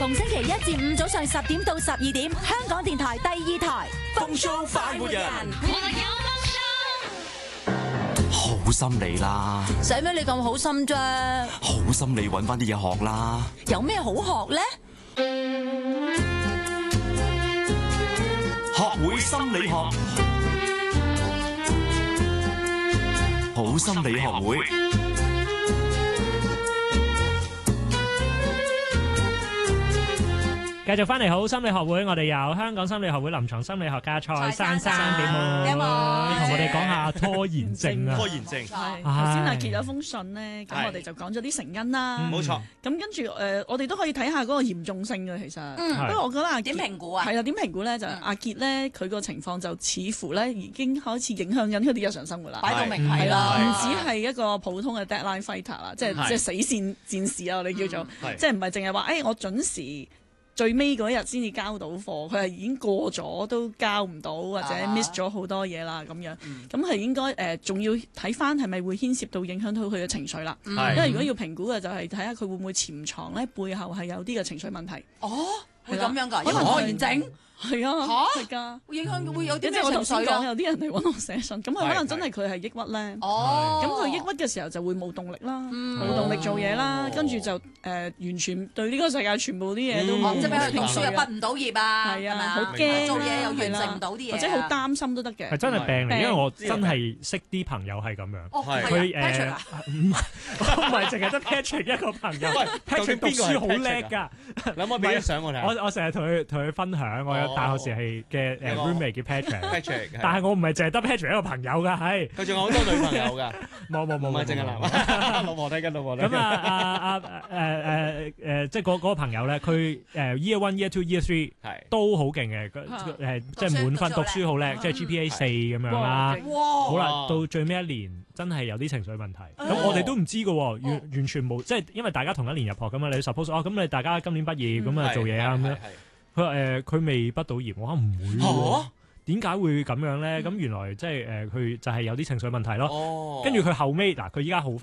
逢星期1至5早上10點到12點，香港電台第2台風騷快活人， 好心你啦， 使咩你咁好心啫？ 好心你搵翻啲嘢學啦。 有咩好學呢？ 學會心理學，好心理學會。 繼續翻嚟好心理學會，我哋有香港心理學會臨床心理學家蔡珊珊俾我，同我哋講下拖延症啊。 拖延症頭先阿傑有封信咧，咁我哋就講咗啲成因啦。 冇錯。 咁跟住我哋都可以睇下嗰個嚴重性嘅其實。不過我覺得阿傑點評估啊？ 係啊，點評估咧就阿傑咧，佢個情況就似乎咧已經開始影響緊佢啲日常生活啦。 擺到明係啦，唔啦， 止係一個普通嘅 deadline fighter 啦，即係死線戰士啊，我哋叫做，即係唔係淨係話我準時。最尾嗰日先至交到貨，佢係已經過咗都交唔到，或者 miss 咗好多嘢啦咁樣。咁係應該仲要睇翻係咪會牽涉到影響到佢嘅情緒啦。因為如果要評估嘅就係睇下佢會唔會潛藏咧背後係有啲嘅情緒問題。 哦，會咁樣㗎？ 可能拖延症係啊， 嚇係㗎。 會影響會有啲即係我頭先講有啲人嚟揾我寫信，咁佢可能真係佢係抑鬱咧。 哦， 咁佢抑鬱嘅時候就會冇動力啦，冇動力做嘢啦，跟住就完全對呢個世界全部啲嘢都冇即係俾佢讀書又畢唔到業啊， 係啊， 好驚做嘢又完成唔到啲嘢， 或者好擔心都得嘅。 係真係病嚟，因為我真係識啲朋友係咁樣。 哦， 佢係啊唔係淨係得 Patrick 一個朋友。Patrick 讀書好叻㗎。 諗我俾啲相我睇。 我成日同佢分享，我有大學時係嘅roommate 叫 Patrick，但係我唔係淨係得 Patrick 一個朋友㗎，係。 佢仲有好多女朋友㗎。 冇， 唔係淨係男。老婆睇緊，老婆睇緊。 咁即係嗰個朋友咧，佢Year 1、Year 2、Year 3都好勁嘅，即係滿分讀書好叻，即係 GPA 4咁樣啦。好啦，到最尾一年真係有啲情緒問題，咁我哋都唔知㗎喎，完全冇，即係因為大家同一年入學㗎嘛，你 suppose 咁你大家今年畢業咁啊做嘢啊咁樣。佢話佢未畢到業，我話唔會喎。點解會咁樣咧？咁原來即係佢就係有啲情緒問題咯。跟住佢後尾嗱，佢依家好